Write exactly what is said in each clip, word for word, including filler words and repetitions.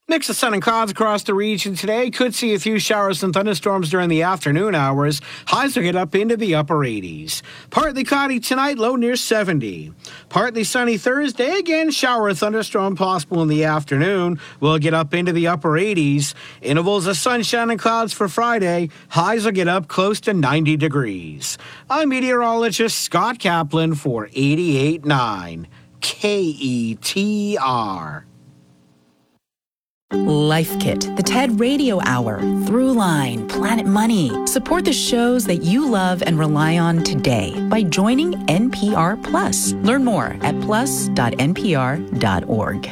Mix of sun and clouds across the region today. Could see a few showers and thunderstorms during the afternoon hours. Highs will get up into the upper eighties. Partly cloudy tonight, low near seventy. Partly sunny Thursday. Again, shower or thunderstorm possible in the afternoon. We'll get up into the upper eighties. Intervals of sunshine and clouds for Friday. Highs will get up close to ninety degrees. I'm meteorologist Scott Kaplan for eighty-eight point nine K E T R. Life Kit, the TED Radio Hour, Throughline, Planet Money. Support the shows that you love and rely on today by joining N P R Plus. Learn more at plus dot n p r dot org.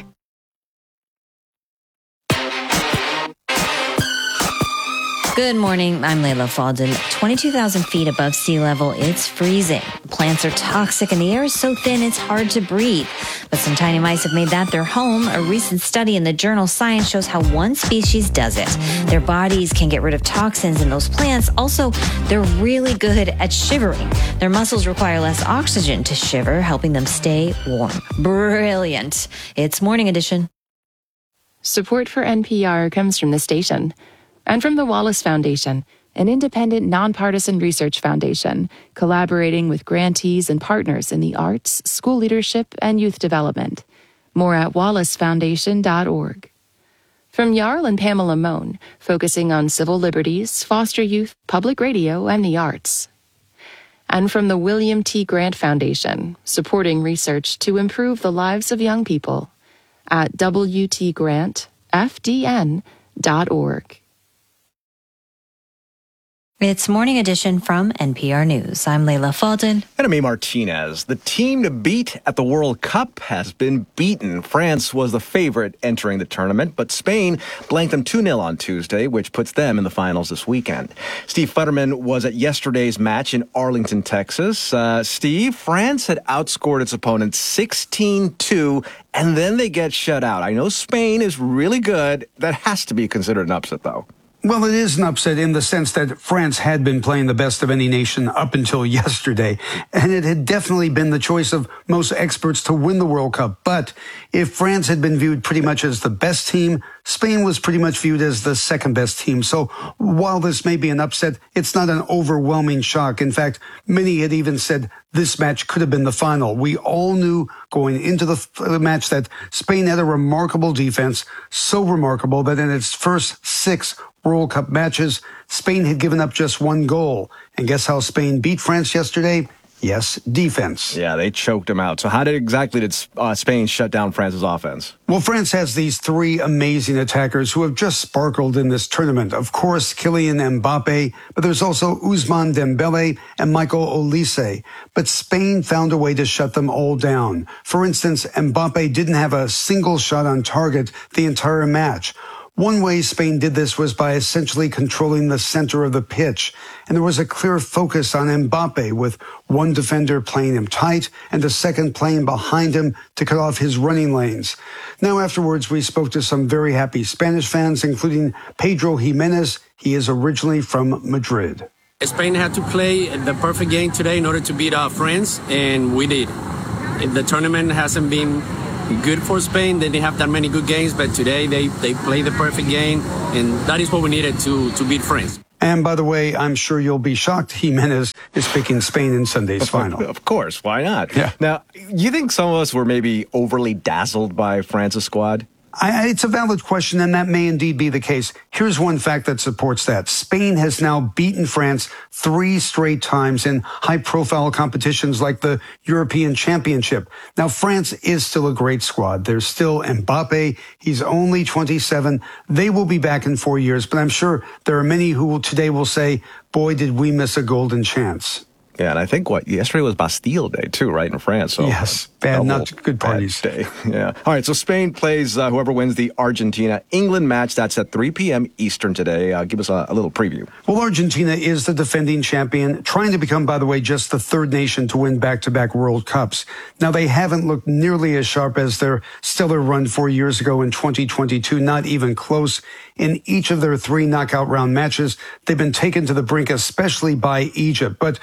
Good morning, I'm Layla Falden. twenty-two thousand feet above sea level, it's freezing. Plants are toxic and the air is so thin it's hard to breathe. But some tiny mice have made that their home. A recent study in the journal Science shows how one species does it. Their bodies can get rid of toxins in those plants. Also, they're really good at shivering. Their muscles require less oxygen to shiver, helping them stay warm. Brilliant. It's Morning Edition. Support for N P R comes from the station and from the Wallace Foundation, an independent, nonpartisan research foundation collaborating with grantees and partners in the arts, school leadership, and youth development. More at wallace foundation dot org. From Jarl and Pamela Mohn, focusing on civil liberties, foster youth, public radio, and the arts. And from the William T. Grant Foundation, supporting research to improve the lives of young people at w t grant f d n dot org. It's Morning Edition from N P R News. I'm Layla Falden. And I'm A. Martinez. The team to beat at the World Cup has been beaten. France was the favorite entering the tournament, but Spain blanked them two nil on Tuesday, which puts them in the finals this weekend. Steve Futterman was at yesterday's match in Arlington, Texas. Uh, Steve, France had outscored its opponent sixteen two, and then they get shut out. I know Spain is really good. That has to be considered an upset, though. Well, it is an upset in the sense that France had been playing the best of any nation up until yesterday, and it had definitely been the choice of most experts to win the World Cup. But if France had been viewed pretty much as the best team, Spain was pretty much viewed as the second best team. So while this may be an upset, it's not an overwhelming shock. In fact, many had even said this match could have been the final. We all knew going into the match that Spain had a remarkable defense, so remarkable that in its first six World Cup matches, Spain had given up just one goal. And guess how Spain beat France yesterday? Yes, defense. Yeah, they choked them out. So how did exactly did uh, Spain shut down France's offense? Well, France has these three amazing attackers who have just sparkled in this tournament. Of course, Kylian Mbappe, but there's also Ousmane Dembele and Michael Olise. But Spain found a way to shut them all down. For instance, Mbappe didn't have a single shot on target the entire match. One way Spain did this was by essentially controlling the center of the pitch. And there was a clear focus on Mbappe, with one defender playing him tight and the second playing behind him to cut off his running lanes. Now, afterwards, we spoke to some very happy Spanish fans, including Pedro Jimenez. He is originally from Madrid. Spain had to play the perfect game today in order to beat uh, France, and we did. The tournament hasn't been good for Spain. They didn't have that many good games, but today they, they played the perfect game, and that is what we needed to, to beat France. And by the way, I'm sure you'll be shocked, Jimenez is picking Spain in Sunday's of, final. Of course, why not? Yeah. Now, you think some of us were maybe overly dazzled by France's squad? I, it's a valid question, and that may indeed be the case. Here's one fact that supports that. Spain has now beaten France three straight times in high-profile competitions like the European Championship. Now, France is still a great squad. There's still Mbappe. He's only twenty-seven. They will be back in four years, but I'm sure there are many who today will say, boy, did we miss a golden chance. Yeah, and I think what yesterday was Bastille Day too, right, in France. So yes, bad, not good parties. Day. Yeah. All right, so Spain plays uh, whoever wins the Argentina-England match. That's at three p.m. Eastern today. Uh, give us a, a little preview. Well, Argentina is the defending champion, trying to become, by the way, just the third nation to win back-to-back World Cups. Now, they haven't looked nearly as sharp as their stellar run four years ago in twenty twenty-two, not even close. In each of their three knockout round matches, they've been taken to the brink, especially by Egypt. But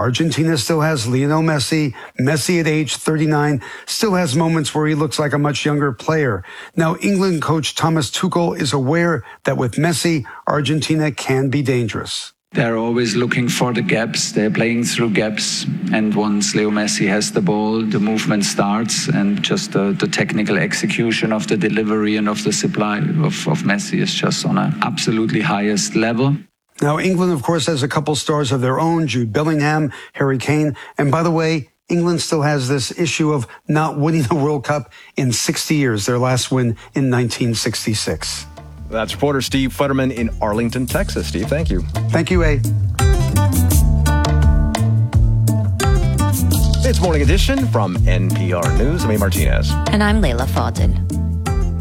Argentina still has Lionel Messi. Messi at age thirty-nine still has moments where he looks like a much younger player. Now, England coach Thomas Tuchel is aware that with Messi, Argentina can be dangerous. They're always looking for the gaps. They're playing through gaps. And once Leo Messi has the ball, the movement starts, and just the, the technical execution of the delivery and of the supply of, of Messi is just on an absolutely highest level. Now, England, of course, has a couple stars of their own, Jude Bellingham, Harry Kane. And by the way, England still has this issue of not winning the World Cup in sixty years, their last win in nineteen sixty-six. That's reporter Steve Futterman in Arlington, Texas. Steve, thank you. Thank you, A. It's Morning Edition from N P R News. I'm A. Martinez. And I'm Layla Fadel.